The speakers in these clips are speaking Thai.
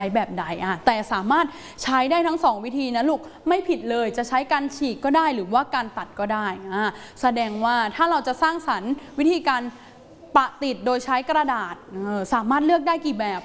แบบใดแต่สามารถใช้ได้ทั้ง2วิธีนะลูกไม่ผิดเลยจะใช้การฉีกก็ได้หรือว่าการตัดก็ได้แสดงว่าถ้าเราจะสร้างสรรค์วิธีการประติดโดยใช้กระดาษสามารถเลือกได้กี่แบบ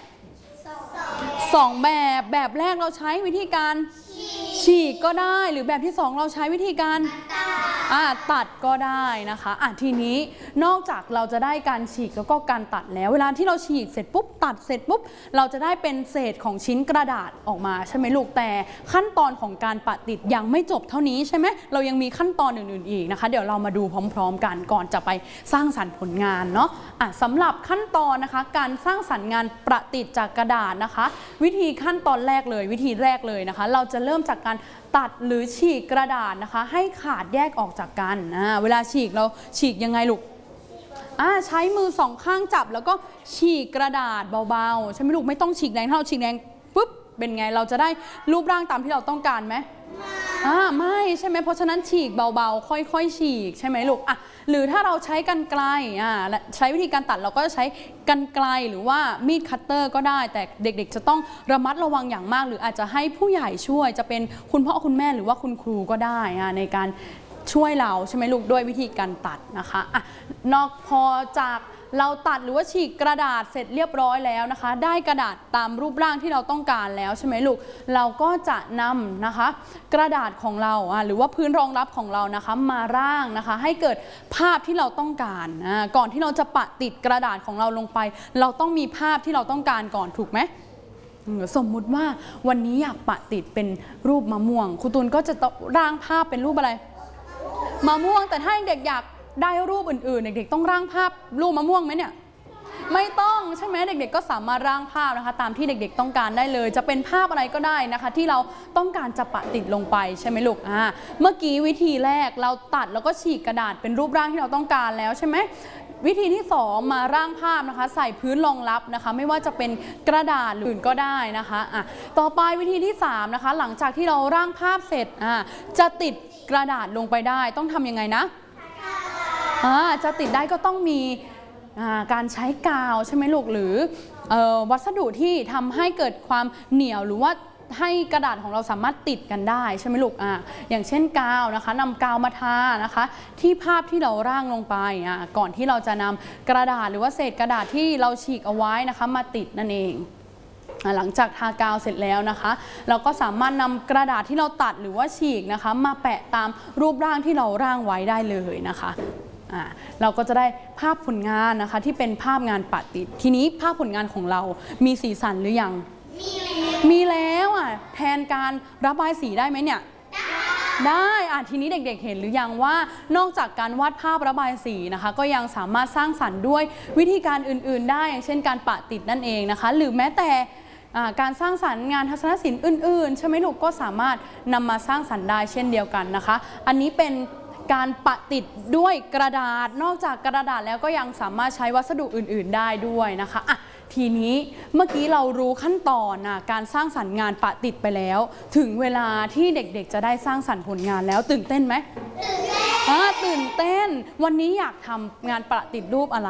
2แบบแรกเราใช้วิธีการฉีกก็ได้หรือแบบที่2เราใช้วิธีการตัดก็ได้นะคะทีนี้นอกจากเราจะได้การฉีกแล้วก็การตัดแล้วเวลาที่เราฉีกเสร็จปุ๊บตัดเสร็จปุ๊บเราจะได้เป็นเศษของชิ้นกระดาษออกมาใช่ไหมลูกแต่ขั้นตอนของการประติดยังไม่จบเท่านี้ใช่ไหมเรายังมีขั้นตอนอื่นๆอีกนะคะเดี๋ยวเรามาดูพร้อมๆกันก่อนจะไปสร้างสรรค์ผลงานเนาะสำหรับขั้นตอนนะคะการสร้างสรรค์งานประติดจากกระดาษนะคะวิธีขั้นตอนแรกเลยวิธีแรกเลยนะคะเราจะเริ่มจากการตัดหรือฉีกกระดาษนะคะให้ขาดแยกออกจากกันเวลาฉีกเราฉีกยังไงลูกใช้มือ2ข้างจับแล้วก็ฉีกกระดาษเบาๆใช่ไหมลูกไม่ต้องฉีกแรงถ้าเราฉีกแรงปุ๊บเป็นไงเราจะได้รูปร่างตามที่เราต้องการไหมไม่ใช่ไหมเพราะฉะนั้นฉีกเบาๆค่อยๆฉีกใช่ไหมลูกหรือถ้าเราใช้กรรไกรใช้วิธีการตัดเราก็จะใช้กรรไกรหรือว่ามีดคัตเตอร์ก็ได้แต่เด็กๆจะต้องระมัดระวังอย่างมากหรืออาจจะให้ผู้ใหญ่ช่วยจะเป็นคุณพ่อคุณแม่หรือว่าคุณครูก็ได้ในการช่วยเราใช่ไหมลูกด้วยวิธีการตัดนะคะพอจากเราตัดหรือว่าฉีกกระดาษเสร็จเรียบร้อยแล้วนะคะได้กระดาษตามรูปร่างที่เราต้องการแล้วใช่ไหมลูกเราก็จะนำนะคะกระดาษของเราหรือว่าพื้นรองรับของเรานะคะมาร่างนะคะให้เกิดภาพที่เราต้องการก่อนที่เราจะปะติดกระดาษของเราลงไปเราต้องมีภาพที่เราต้องการก่อนถูกไหมสมมุติว่าวันนี้อยากปะติดเป็นรูปมะม่วงครูตูนก็จะร่างภาพเป็นรูปอะไรมะม่วงแต่ถ้าเด็กอยากได้รูปอื่นๆเด็กๆต้องร่างภาพรูปมะม่วงไหมเนี่ยไม่ต้องใช่ไหมเด็กๆก็สามารถร่างภาพนะคะตามที่เด็กๆต้องการได้เลยจะเป็นภาพอะไรก็ได้นะคะที่เราต้องการจะปะติดลงไปใช่ไหมลูกเมื่อกี้วิธีแรกเราตัดแล้วก็ฉีกกระดาษเป็นรูปร่างที่เราต้องการแล้วใช่ไหมวิธีที่2มาร่างภาพนะคะใส่พื้นรองรับนะคะไม่ว่าจะเป็นกระดาษหรืออื่นก็ได้นะคะต่อไปวิธีที่3นะคะหลังจากที่เราร่างภาพเสร็จจะติดกระดาษลงไปได้ต้องทำยังไงนะจะติดได้ก็ต้องมีการใช้กาวใช่ไหมลูกหรือวัสดุที่ทำให้เกิดความเหนียวหรือว่าให้กระดาษของเราสามารถติดกันได้ใช่ไหมลูกอย่างเช่นกาวนะคะนำกาวมาทานะคะที่ภาพที่เราร่างลงไปก่อนที่เราจะนำกระดาษหรือว่าเศษกระดาษที่เราฉีกเอาไว้นะคะมาติดนั่นเองหลังจากทากาวเสร็จแล้วนะคะเราก็สามารถนำกระดาษที่เราตัดหรือว่าฉีกนะคะมาแปะตามรูปร่างที่เราร่างไว้ได้เลยนะคะเราก็จะได้ภาพผลงานนะคะที่เป็นภาพงานประติดทีนี้ภาพผลงานของเรามีสีสันหรือยังมีแล้วแทนการระบายสีได้ไหมเนี่ยได้ทีนี้เด็กๆเห็นหรือยังว่านอกจากการวาดภาพระบายสีนะคะก็ยังสามารถสร้างสรรค์ด้วยวิธีการอื่นๆได้อย่างเช่นการประติดนั่นเองนะคะหรือแม้แต่การสร้างสรรค์งานทัศนศิลป์อื่นๆใช่ไหมลูกก็สามารถนำมาสร้างสรรค์ได้เช่นเดียวกันนะคะอันนี้เป็นการประติดด้วยกระดาษนอกจากกระดาษแล้วก็ยังสามารถใช้วัสดุอื่นๆได้ด้วยนะคะทีนี้เมื่อกี้เรารู้ขั้นตอนการสร้างสรรค์งานประติดไปแล้วถึงเวลาที่เด็กๆจะได้สร้างสรรค์ผลงานแล้วตื่นเต้นไหมตื่นเต้นวันนี้อยากทำงานประติดรูปอะไร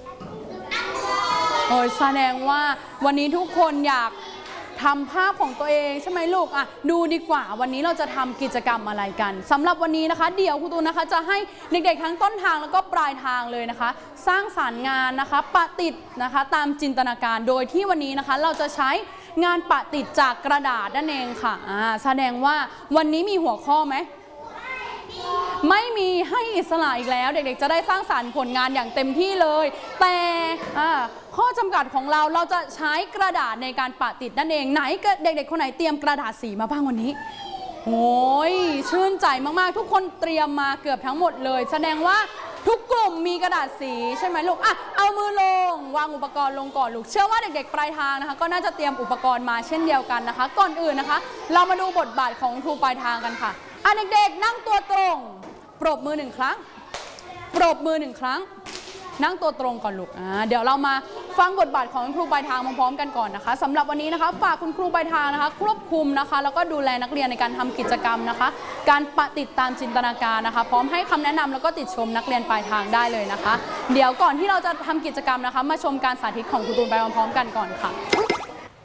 แสดงว่าวันนี้ทุกคนอยากทำภาพของตัวเองใช่ไหมลูกดูดีกว่าวันนี้เราจะทำกิจกรรมอะไรกันสำหรับวันนี้นะคะเดี๋ยวครูตูนนะคะจะให้เด็กๆทั้งต้นทางแล้วก็ปลายทางเลยนะคะสร้างสรรค์งานนะคะประติดนะคะตามจินตนาการโดยที่วันนี้นะคะเราจะใช้งานประติดจากกระดาษนั่นเองค่ะแสดงว่าวันนี้มีหัวข้อไหมไม่มีให้อิสระอีกแล้วเด็กๆจะได้สร้างสรรค์ผลงานอย่างเต็มที่เลยแต่ข้อจำกัดของเราจะใช้กระดาษในการประติดนั่นเองไหนเด็กๆคนไหนเตรียมกระดาษสีมาบ้างวันนี้โอ้ยชื่นใจมากๆทุกคนเตรียมมาเกือบทั้งหมดเลยแสดงว่าทุกกลุ่มมีกระดาษสีใช่ไหมลูกเอามือลงวางอุปกรณ์ลงก่อนลูกเชื่อว่าเด็กๆปลายทางนะคะก็น่าจะเตรียมอุปกรณ์มาเช่นเดียวกันนะคะก่อนอื่นนะคะเรามาดูบทบาทของครูปลายทางกันค่ะเด็กๆนั่งตัวตรงปรบมือ1ครั้งปรบมือ1ครั้งนั่งตัวตรงก่อนลูกเดี๋ยวเรามาฟังบทบาทของครูปลายทางพร้อมๆกันก่อนนะคะสำหรับวันนี้นะคะฝากคุณครูปลายทางนะคะควบคุมนะคะแล้วก็ดูแลนักเรียนในการทำกิจกรรมนะคะการประติดตามจินตนาการนะคะพร้อมให้คำแนะนำแล้วก็ติชมนักเรียนปลายทางได้เลยนะคะเดี๋ยวก่อนที่เราจะทำกิจกรรมนะคะมาชมการสาธิตของครูตูนไปพร้อมๆกันก่อนค่ะ